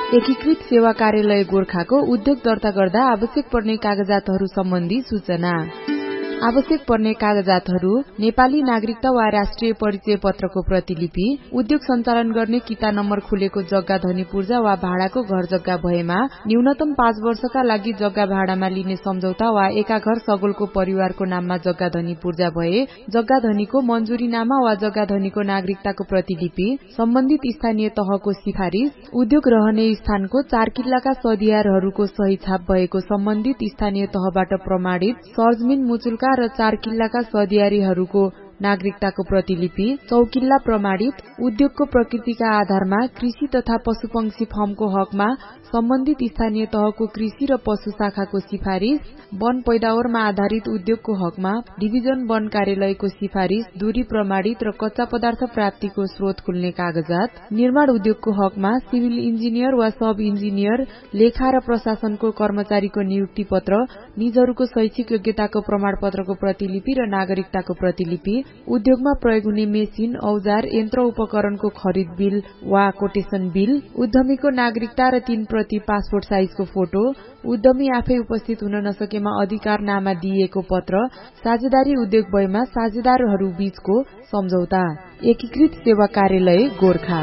एकीकृत सेवा कार्यालय गोरखाको उद्योग दर्ता गर्दा आवश्यक पर्ने कागजातहरू सम्बन्धी सूचना। आवश्यक पर्ने कागजातहरू नेपाली नागरिकता वा राष्ट्रिय परिचय पत्रको प्रतिलिपि, उद्योग सञ्चालन गर्ने किता नम्बर खुलेको जग्गा धनी पूर्जा वा भाडाको घर जग्गा भएमा न्यूनतम 5 वर्षका लागि जग्गा भाडामा लिने सम्झौता वा एका घर सगोलको परिवारको नाममा जग्गा धनी पूर्जा भए जग्गा धनीको मञ्जुरीनामा वा जग्गा धनीको नागरिकताको प्रतिलिपि, सम्बन्धित स्थानीय तहको सिफारिश, उद्योग रहने स्थानको 4 किल्लाका सदियारहरूको सही छाप भएको सम्बन्धित स्थानीय तहबाट प्रमाणित सरजमिन मुचुल्का र 4 किल्लाका सदियारीहरूको नागरिकताको प्रतिलिपि, 4 किल्ला प्रमाणित, उद्योगको प्रकृतिका आधारमा कृषि तथा पशुपक्षी फर्मको हकमा सम्बन्धित स्थानीय तहको कृषि र पशु शाखाको सिफारिश, वन पैदावारमा आधारित उद्योगको हकमा डिभिजन वन कार्यालयको सिफारिश, दूरी प्रमाणित र कच्चा पदार्थ प्राप्तिको स्रोत खुल्ने कागजात, निर्माण उद्योगको हकमा सिभिल इन्जिनियर वा सब इन्जिनियर, लेखा र प्रशासनको कर्मचारीको नियुक्ति पत्र, निजहरूको शैक्षिक योग्यताको प्रमाणपत्रको प्रतिलिपि र नागरिकताको प्रतिलिपि, उद्योगमा प्रयोग हुने मेसिन, औजार, यन्त्र उपकरणको खरिद बिल वा कोटेसन बिल, उद्यमीको नागरिकता र 3 प्रति पासपोर्ट साइजको फोटो, उद्यमी आफै उपस्थित हुन नसकेमा अधिकारनामा दिएको पत्र, साझेदारी उद्योग भएमा साझेदारहरू बीचको सम्झौता। एकीकृत सेवा कार्यालय गोरखा।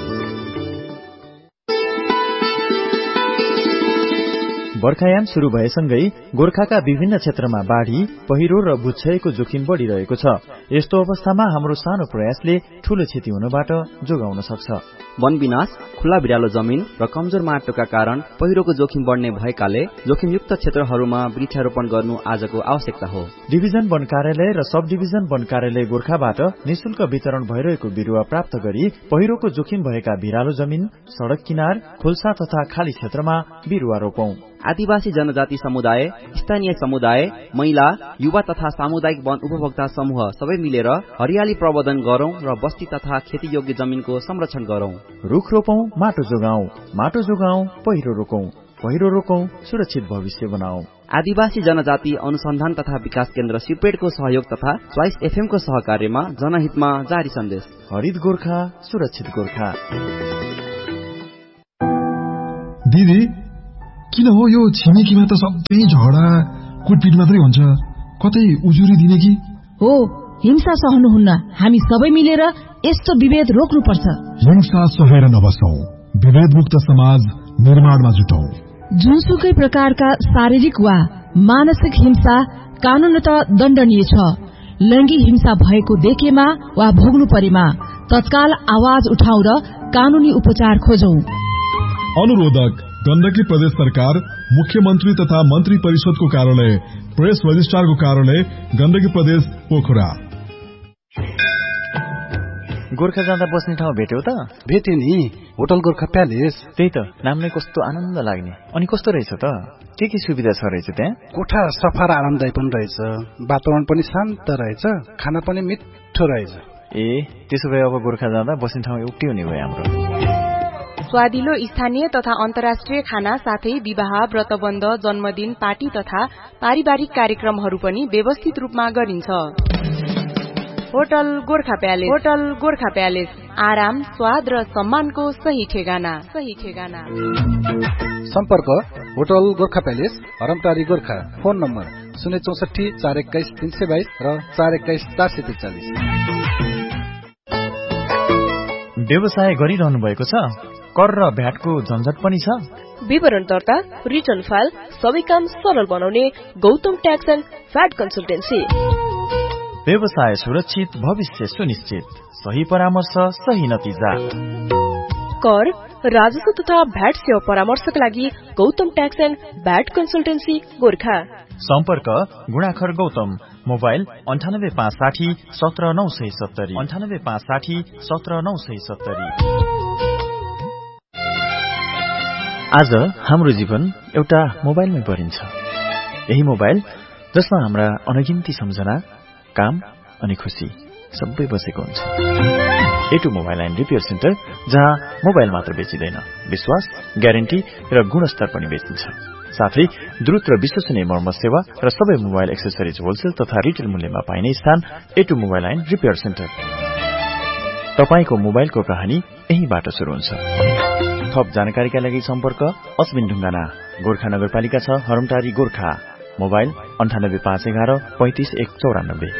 बर्खायाम शुरू भएसँगै गोरखाका विभिन्न क्षेत्रमा बाढ़ी, पहिरो र भूक्षयको जोखिम बढ़िरहेको छ। यस्तो अवस्थामा हाम्रो सानो प्रयासले ठूलो क्षति हुनबाट जोगाउन सक्छ। वन विनाश, खुला भिरालो जमिन र कमजोर माटोका कारण पहिरोको जोखिम बढ़ने भएकाले जोखिमयुक्त क्षेत्रहरूमा वृक्षारोपण गर्नु आजको आवश्यकता हो। डिभिजन वन कार्यालय र सब डिभिजन वन कार्यालय गोरखाबाट निशुल्क वितरण भइरहेको बिरुवा प्राप्त गरी पहिरोको जोखिम भएका भिरालो जमिन, सड़क किनार, खोल्सा तथा खाली क्षेत्रमा बिरुवा रोपौं। आदिवासी जनजाति समुदाय, स्थानीय समुदाय, महिला, युवा तथा सामुदायिक वन उपभोक्ता समूह सबै मिलेर हरियाली प्रवर्धन गरौं र बस्ती तथा खेती योग्य जमिनको संरक्षण गरौं। रुख रोपौं, माटो जोगाउँ, माटो जोगाउँ, पहिरो रोकौं, पहिरो रोकौं, सुरक्षित भविष्य बनाऊ। आदिवासी जनजाति अनुसन्धान तथा विकास केन्द्र सिपेडको सहयोग तथा स्वाइस एफएम को सहकार्यमा जनहितमा जारी सन्देश। हरित गोर्खा, सुरक्षित गोर्खा। दिदी, किन हो यो छिमेकीमा त सबै झगडा कुटपिट मात्रै हुन्छ, कतै उजुरी दिने कि? हो, हिंसा सहनुहुन्न। हामी सबै मिलेर यस्तो विभेद रोक्नुपर्छ। हिंसा सहेर नबसौं, विभेद मुक्त समाज निर्माणमा जुटौं। जुनसुकै प्रकारका शारीरिक वा मानसिक हिंसा कानूनत दण्डनीय छ। लैंगिक हिंसा भएको देखेमा वा भोग्नु परेमा तत्काल आवाज उठाउँ र कानूनी उपचार खोजौं। अनुरोधक गण्डकी प्रदेश सरकार, मुख्यमन्त्री तथा मन्त्री परिषदको कार्यालय, प्रेस रजिस्ट्रारको कार्यालय, गण्डकी प्रदेश पोखरा। गोर्खा जाँदा बस्ने ठाउँ भेट्यौ त? भेटे नि, होटल गोर्खा प्यालेस। त्यही त, नाम नै कस्तो आनन्द लाग्ने। अनि कस्तो रहेछ त? के सुविधा छ रहेछ त्यहाँ? कोठा सफा र आरामदायी पनि रहेछ, वातावरण पनि शान्त रहेछ, खाना पनि मिठो रहेछ। ए, त्यसो भए अब गोर्खा जाँदा बस्ने ठाउँ एउटै हुने भयो हाम्रो। स्वादिलो स्थानीय तथा अन्तर्राष्ट्रिय खाना साथै विवाह, व्रतबन्ध, जन्मदिन, पार्टी तथा पारिवारिक कार्यक्रमहरू पनि व्यवस्थित रूपमा गरिन्छ। Hotel Gorkha palace. Hotel Gorkha palace, आराम, स्वाद र सम्मानको सही ठेगाना। सम्पर्क hotel Gorkha palace, हरमटारी Gorkha. Phone number 064 421 322 र 421 443। व्यवसाय गरिरहनु भएको छ? कर र भ्याटको झन्झट पनि छ? विवरण दर्ता, रिटर्न फाइल सबै काम सरल बनाउने Gautam tax and VAT consultancy. व्यवसाय सुरक्षित, भविष्य सुनिश्चित, सही परामर्श, सही नतिजा। कर, राजस्व तथा भ्याट सेवा परामर्शका लागि Gautam tax and VAT consultancy Gorkha. सम्पर्क गुणाखर गौतम, मोबाइल 9856 17970, 9856 17970। आज हाम्रो जीवन एउटा मोबाइलमै परिन्छ। यही मोबाइल जसमा हाम्रा अनगिन्ती सम्झना, काम अनि खुसी सबै बसेको हुन्छ। A2 mobile and repair centre, जहाँ मोबाइल मात्र बेचिँदैन, विश्वास, ग्यारेन्टी र गुणस्तर पनि बेचिन्छ। साथै द्रुत र विश्वसनीय मर्मत सेवा र सबै मोबाइल एक्सेसरिज होलसेल तथा रिटेल मूल्यमा पाइने स्थान A2 mobile and repair centre. तपाईको मोबाइलको कहानी यहीबाट सुरु हुन्छ। थप जानकारीका लागि सम्पर्क अश्विन ढुङ्गाना, गोर्खा नगरपालिका 6, हरमटारी, गोर्खा। मोबाइल 9851 35194।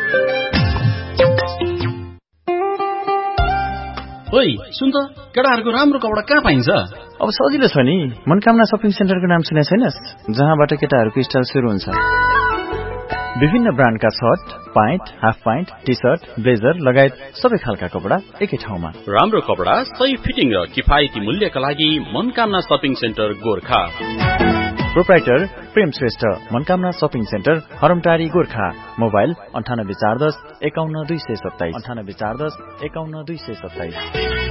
ओइ सुन त, केटाहरूको राम्रो कपडा कहाँ पाइन्छ? अब सजिलो छ नि, मनकामना शपिङ सेन्टरको नाम सुने छैनस्? जहाँबाट केटाहरूको स्टाइल सुरु हुन्छ। विभिन्न ब्रान्डका short, pant, half pant, T short, blazer लगायत सबै खालका कपडा एकै ठाउँमा। राम्रो कपडा, सही फिटिङ र किफायती मूल्यका लागि Manakamana shopping centre Gorkha. Proprietor प्रेम Shrestha, Manakamana shopping centre, हरमटारी, Gorkha. Mobile 9841 51227 9841 51227।